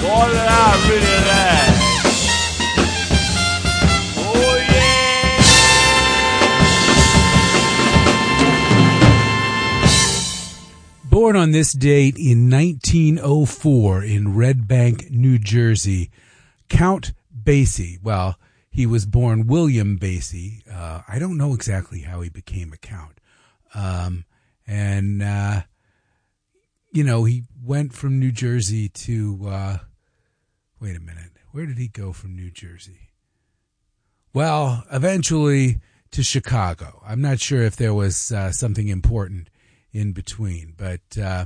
More than I really like. Oh, yeah. Born on this date in 1904 in Red Bank, New Jersey, Count Basie. Well, he was born William Basie. I don't know exactly how he became a count. He went from New Jersey to, wait a minute, where did he go from New Jersey? Well, eventually to Chicago. I'm not sure if there was something important in between, but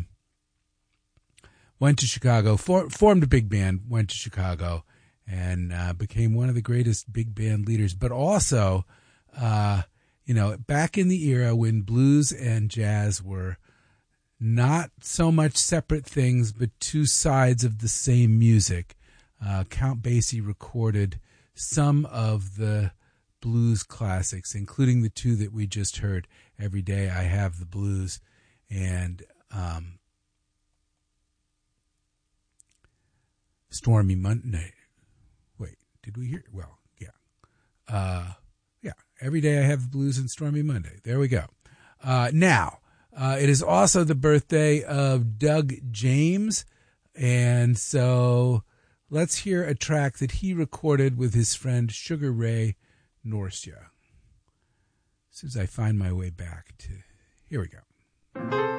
went to Chicago, formed a big band, went to Chicago, and became one of the greatest big band leaders. But also, back in the era when blues and jazz were not so much separate things, but two sides of the same music, Count Basie recorded some of the blues classics, including the two that we just heard, Every Day I Have the Blues, and Stormy Monday. Wait, did we hear? Well, yeah. Every Day I Have the Blues and Stormy Monday. There we go. Now, it is also the birthday of Doug James, and so let's hear a track that he recorded with his friend Sugar Ray Norcia. As soon as I find my way back to... Here we go.